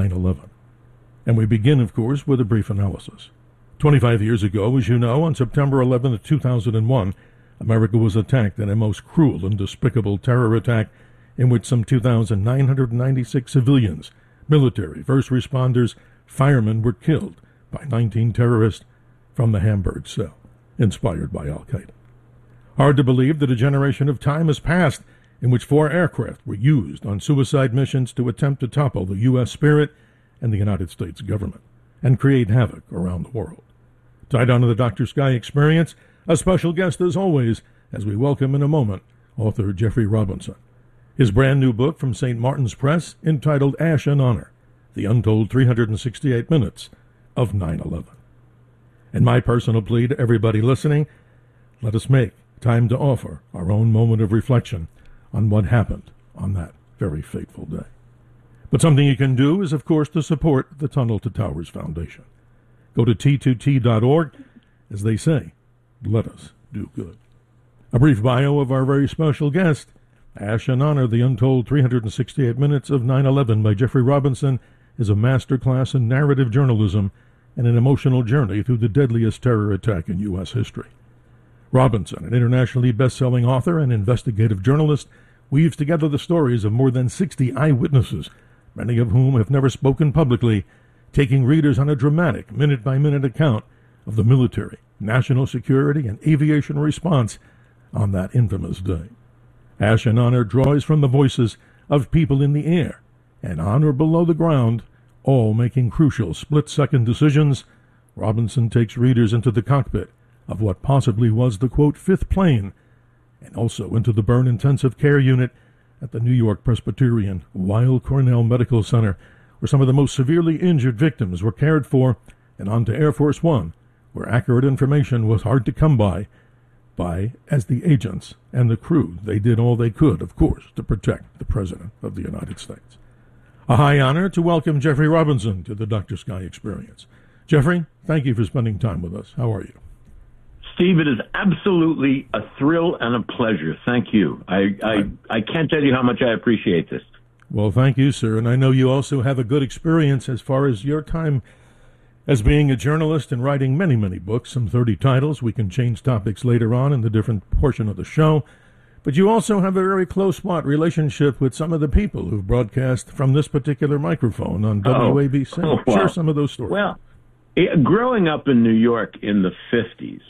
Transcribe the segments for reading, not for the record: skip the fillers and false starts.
9/11. And we begin, of course, with a brief analysis. 25 years ago, as you know, on September 11, 2001, America was attacked in a most cruel and despicable terror attack in which some 2,996 civilians, military, first responders, firemen were killed by 19 terrorists from the Hamburg cell, inspired by Al-Qaeda. Hard to believe that a generation of time has passed in which 4 aircraft were used on suicide missions to attempt to topple the U.S. spirit and the United States government and create havoc around the world. Tied onto the Dr. Sky Experience, a special guest as always, as we welcome in a moment author Jeffrey Robinson. His brand new book from St. Martin's Press entitled Ash and Honor, The Untold 368 Minutes of 9/11. And my personal plea to everybody listening, let us make time to offer our own moment of reflection on what happened on that very fateful day. But something you can do is, of course, to support the Tunnel to Towers Foundation. Go to T2T.org. As they say, let us do good. A brief bio of our very special guest, Ash and Honor, The Untold 368 Minutes of 9/11 by Jeffrey Robinson, is a masterclass in narrative journalism and an emotional journey through the deadliest terror attack in U.S. history. Robinson, an internationally best-selling author and investigative journalist, weaves together the stories of more than 60 eyewitnesses, many of whom have never spoken publicly, taking readers on a dramatic, minute-by-minute account of the military, national security, and aviation response on that infamous day. Ash and Honor draws from the voices of people in the air and on or below the ground, all making crucial split-second decisions. Robinson takes readers into the cockpit of what possibly was the, quote, 5th plane, and also into the burn intensive care unit at the New York Presbyterian Weill Cornell Medical Center, where some of the most severely injured victims were cared for, and onto Air Force One, where accurate information was hard to come by, as the agents and the crew, they did all they could, of course, to protect the President of the United States. A high honor to welcome Jeffrey Robinson to the Dr. Sky Experience. Jeffrey, thank you for spending time with us. How are you? Steve, it is absolutely a thrill and a pleasure. Thank you. I can't tell you how much I appreciate this. Well, thank you, sir. And I know you also have a good experience as far as your time as being a journalist and writing many, many books, some 30 titles. We can change topics later on in the different portion of the show. But you also have a very close relationship with some of the people who've broadcast from this particular microphone on WABC. Oh, wow. Share some of those stories. Well, growing up in New York in the 50s,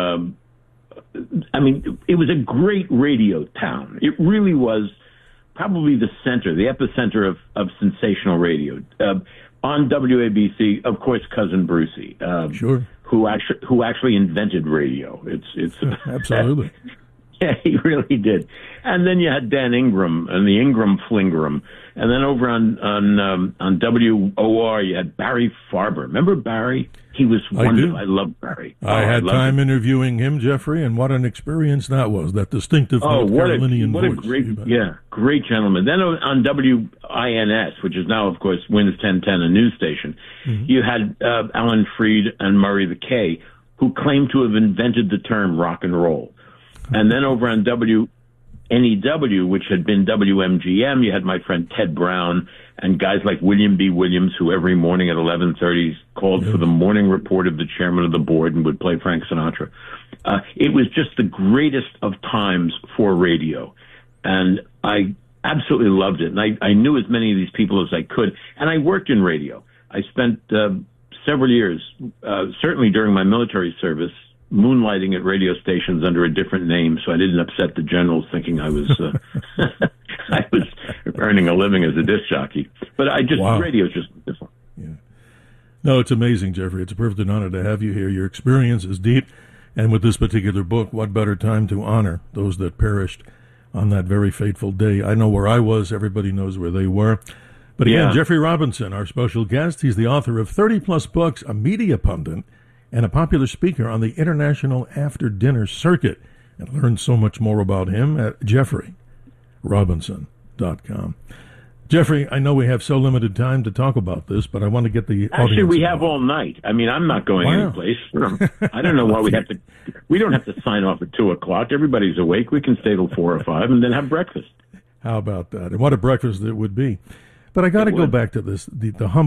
it was a great radio town. It really was probably the epicenter of sensational radio. On WABC, of course, Cousin Brucey, sure, who actually invented radio. It's absolutely. Yeah, he really did. And then you had Dan Ingram and the Ingram Flingram. And then over on WOR, you had Barry Farber. Remember Barry? He was wonderful. I loved Barry. I had time interviewing him, Jeffrey, and what an experience that was, that distinctive Carolinian voice. Great gentleman. Then on WINS, which is now, of course, WINS 1010, a news station, you had Alan Freed and Murray the K, who claimed to have invented the term rock and roll. And then over on WNEW, which had been WMGM, you had my friend Ted Brown and guys like William B. Williams, who every morning at 11:30 called for the morning report of the chairman of the board and would play Frank Sinatra. It was just the greatest of times for radio. And I absolutely loved it. And I knew as many of these people as I could. And I worked in radio. I spent several years, certainly during my military service, moonlighting at radio stations under a different name, so I didn't upset the generals thinking I was I was earning a living as a disc jockey. But radio is just different. Yeah. No, it's amazing, Jeffrey. It's a perfect honor to have you here. Your experience is deep, and with this particular book, what better time to honor those that perished on that very fateful day. I know where I was. Everybody knows where they were. But again, Jeffrey Robinson, our special guest, he's the author of 30-plus books, a media pundit, and a popular speaker on the international after-dinner circuit. And learn so much more about him at jeffreyrobinson.com. Jeffrey, I know we have so limited time to talk about this, but I want to get the audience. Actually, we have all night. I mean, I'm not going anyplace. I don't know why we have to. We don't have to sign off at 2:00. Everybody's awake. We can stay till 4 or 5 and then have breakfast. How about that? And what a breakfast it would be. But I got to It go would. back to this, the